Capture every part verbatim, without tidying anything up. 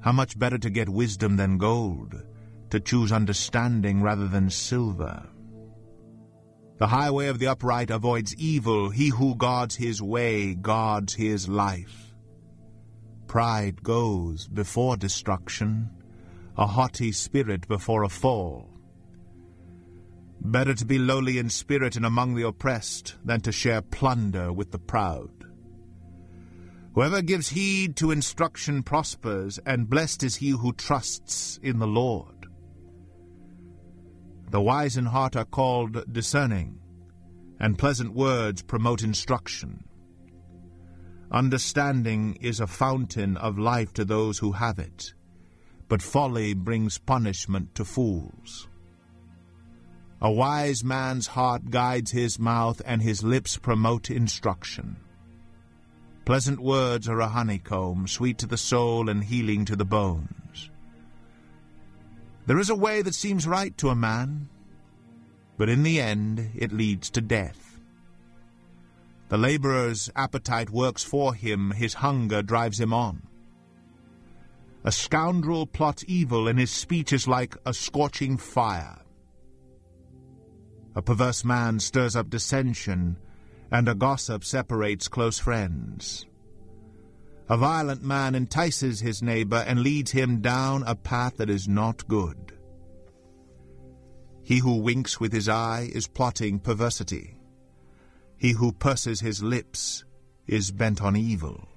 How much better to get wisdom than gold, to choose understanding rather than silver. The highway of the upright avoids evil. He who guards his way guards his life. Pride goes before destruction, a haughty spirit before a fall. Better to be lowly in spirit and among the oppressed than to share plunder with the proud. Whoever gives heed to instruction prospers, and blessed is he who trusts in the Lord. The wise in heart are called discerning, and pleasant words promote instruction. Understanding is a fountain of life to those who have it, but folly brings punishment to fools. A wise man's heart guides his mouth, and his lips promote instruction. Pleasant words are a honeycomb, sweet to the soul and healing to the bones. There is a way that seems right to a man, but in the end it leads to death. The laborer's appetite works for him, his hunger drives him on. A scoundrel plots evil, and his speech is like a scorching fire. A perverse man stirs up dissension, and a gossip separates close friends. A violent man entices his neighbor and leads him down a path that is not good. He who winks with his eye is plotting perversity. He who purses his lips is bent on evil.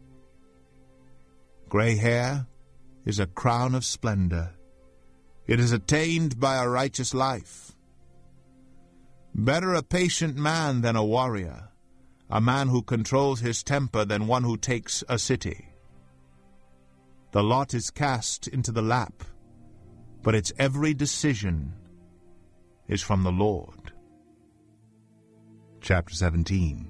Gray hair is a crown of splendor. It is attained by a righteous life. Better a patient man than a warrior, a man who controls his temper than one who takes a city. The lot is cast into the lap, but its every decision is from the Lord. Chapter seventeen.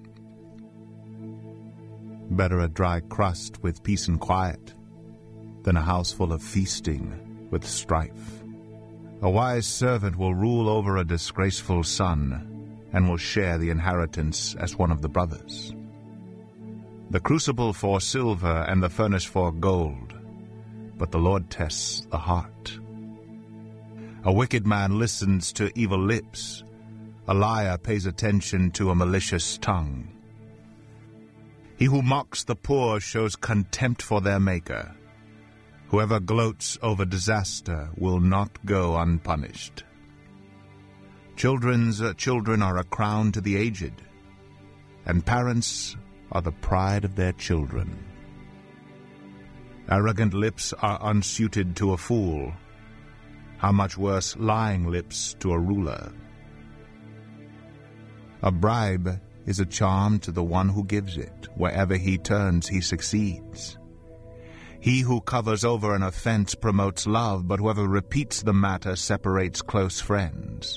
Better a dry crust with peace and quiet than a house full of feasting with strife. A wise servant will rule over a disgraceful son, and will share the inheritance as one of the brothers. The crucible for silver and the furnace for gold, but the Lord tests the heart. A wicked man listens to evil lips. A liar pays attention to a malicious tongue. He who mocks the poor shows contempt for their Maker. Whoever gloats over disaster will not go unpunished. Children's uh, children are a crown to the aged, and parents are the pride of their children. Arrogant lips are unsuited to a fool. How much worse lying lips to a ruler. A bribe is a charm to the one who gives it. Wherever he turns, he succeeds. He who covers over an offense promotes love, but whoever repeats the matter separates close friends.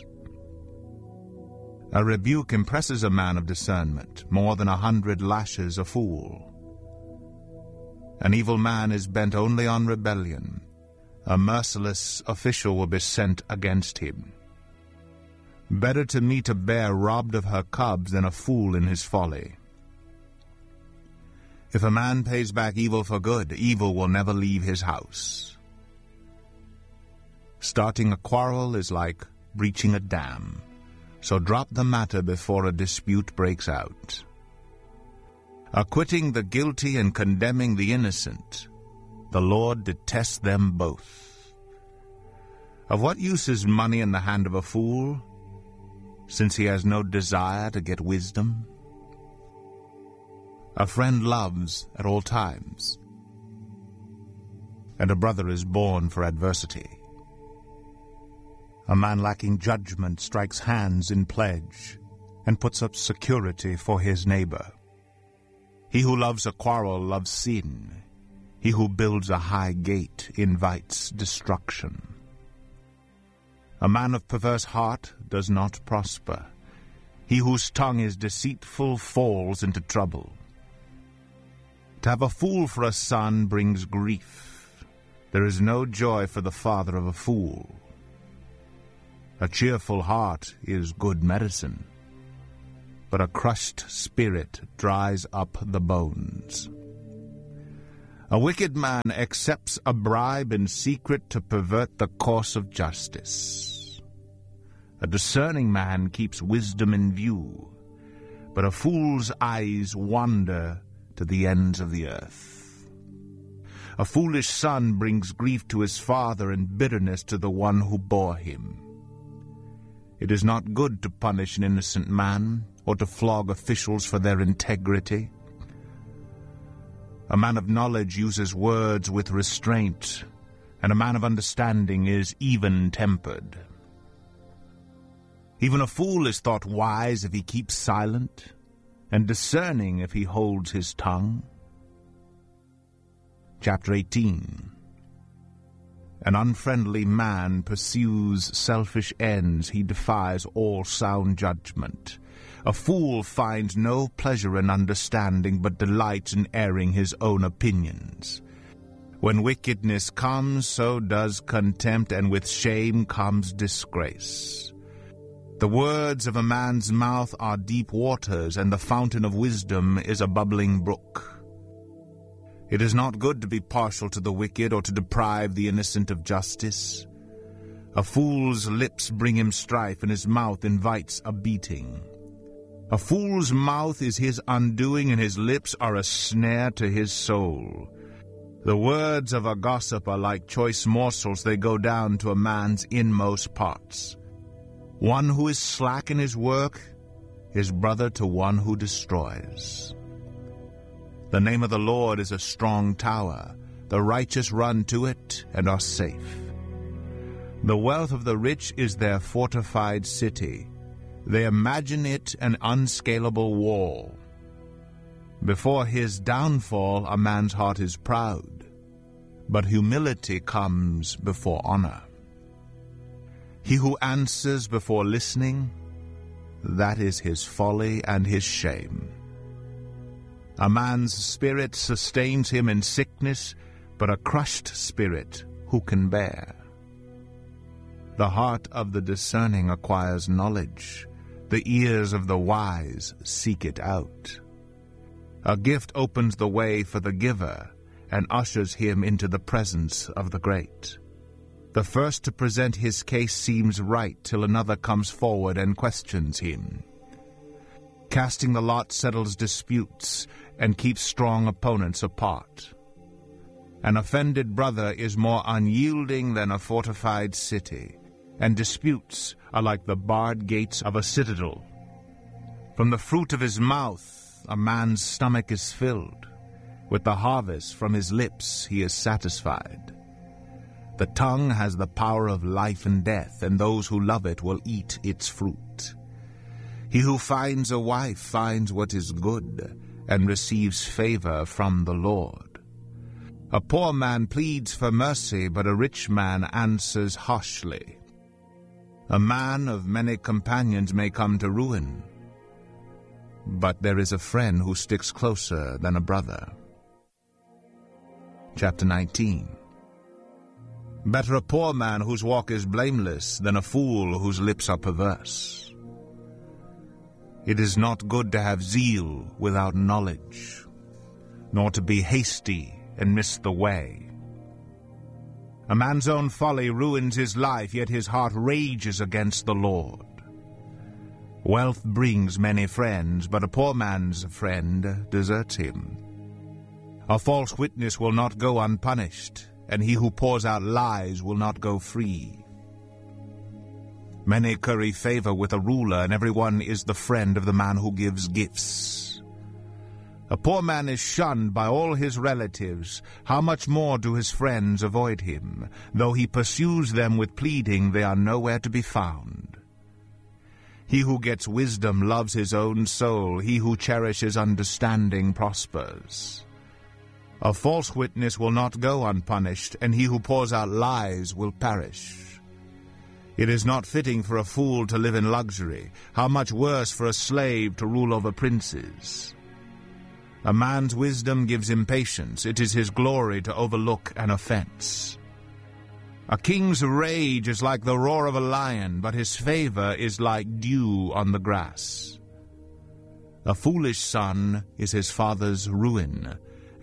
A rebuke impresses a man of discernment. More than a hundred lashes a fool. An evil man is bent only on rebellion. A merciless official will be sent against him. Better to meet a bear robbed of her cubs than a fool in his folly. If a man pays back evil for good, evil will never leave his house. Starting a quarrel is like breaching a dam, so drop the matter before a dispute breaks out. Acquitting the guilty and condemning the innocent, the Lord detests them both. Of what use is money in the hand of a fool, since he has no desire to get wisdom? A friend loves at all times, and a brother is born for adversity. A man lacking judgment strikes hands in pledge, and puts up security for his neighbor. He who loves a quarrel loves sin. He who builds a high gate invites destruction. A man of perverse heart does not prosper. He whose tongue is deceitful falls into trouble. To have a fool for a son brings grief. There is no joy for the father of a fool. A cheerful heart is good medicine, but a crushed spirit dries up the bones. A wicked man accepts a bribe in secret to pervert the course of justice. A discerning man keeps wisdom in view, but a fool's eyes wander to the ends of the earth. A foolish son brings grief to his father and bitterness to the one who bore him. It is not good to punish an innocent man or to flog officials for their integrity. A man of knowledge uses words with restraint, and a man of understanding is even-tempered. Even a fool is thought wise if he keeps silent, and discerning if he holds his tongue. Chapter eighteen. An unfriendly man pursues selfish ends. He defies all sound judgment. A fool finds no pleasure in understanding, but delights in airing his own opinions. When wickedness comes, so does contempt, and with shame comes disgrace. The words of a man's mouth are deep waters, and the fountain of wisdom is a bubbling brook. It is not good to be partial to the wicked or to deprive the innocent of justice. A fool's lips bring him strife, and his mouth invites a beating. A fool's mouth is his undoing, and his lips are a snare to his soul. The words of a gossip are like choice morsels. They go down to a man's inmost parts. One who is slack in his work is brother to one who destroys. The name of the Lord is a strong tower. The righteous run to it and are safe. The wealth of the rich is their fortified city. They imagine it an unscalable wall. Before his downfall, a man's heart is proud, but humility comes before honor. He who answers before listening, that is his folly and his shame. A man's spirit sustains him in sickness, but a crushed spirit who can bear? The heart of the discerning acquires knowledge. The ears of the wise seek it out. A gift opens the way for the giver and ushers him into the presence of the great. The first to present his case seems right till another comes forward and questions him. Casting the lot settles disputes and keeps strong opponents apart. An offended brother is more unyielding than a fortified city, and disputes are like the barred gates of a citadel. From the fruit of his mouth a man's stomach is filled. With the harvest from his lips he is satisfied. The tongue has the power of life and death, and those who love it will eat its fruit. He who finds a wife finds what is good, and receives favor from the Lord. A poor man pleads for mercy, but a rich man answers harshly. A man of many companions may come to ruin, but there is a friend who sticks closer than a brother. Chapter nineteen. Better a poor man whose walk is blameless than a fool whose lips are perverse. It is not good to have zeal without knowledge, nor to be hasty and miss the way. A man's own folly ruins his life, yet his heart rages against the Lord. Wealth brings many friends, but a poor man's friend deserts him. A false witness will not go unpunished, and he who pours out lies will not go free. Many curry favor with a ruler, and everyone is the friend of the man who gives gifts. A poor man is shunned by all his relatives. How much more do his friends avoid him? Though he pursues them with pleading, they are nowhere to be found. He who gets wisdom loves his own soul. He who cherishes understanding prospers. A false witness will not go unpunished, and he who pours out lies will perish. It is not fitting for a fool to live in luxury. How much worse for a slave to rule over princes. A man's wisdom gives him patience. It is his glory to overlook an offense. A king's rage is like the roar of a lion, but his favor is like dew on the grass. A foolish son is his father's ruin,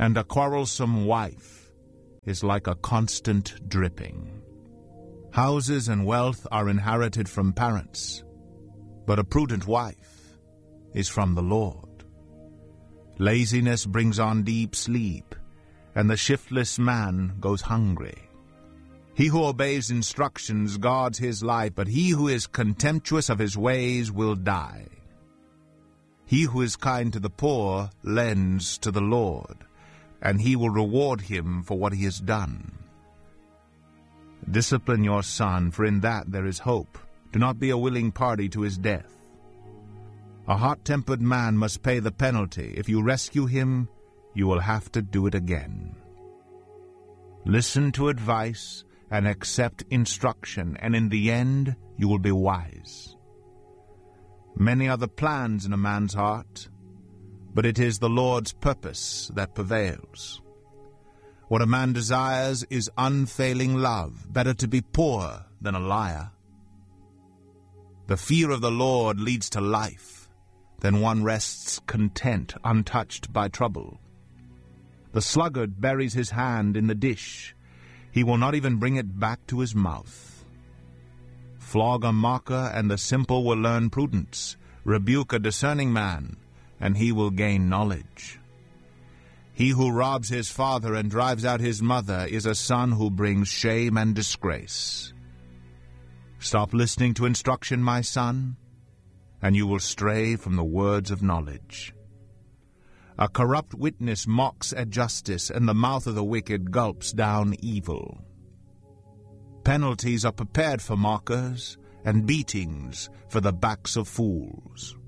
and a quarrelsome wife is like a constant dripping. Houses and wealth are inherited from parents, but a prudent wife is from the Lord. Laziness brings on deep sleep, and the shiftless man goes hungry. He who obeys instructions guards his life, but he who is contemptuous of his ways will die. He who is kind to the poor lends to the Lord, and he will reward him for what he has done. Discipline your son, for in that there is hope. Do not be a willing party to his death. A hot-tempered man must pay the penalty. If you rescue him, you will have to do it again. Listen to advice and accept instruction, and in the end you will be wise. Many are the plans in a man's heart, but it is the Lord's purpose that prevails. What a man desires is unfailing love. Better to be poor than a liar. The fear of the Lord leads to life. Then one rests content, untouched by trouble. The sluggard buries his hand in the dish. He will not even bring it back to his mouth. Flog a mocker, and the simple will learn prudence. Rebuke a discerning man, and he will gain knowledge. He who robs his father and drives out his mother is a son who brings shame and disgrace. Stop listening to instruction, my son, and you will stray from the words of knowledge. A corrupt witness mocks at justice, and the mouth of the wicked gulps down evil. Penalties are prepared for mockers, and beatings for the backs of fools.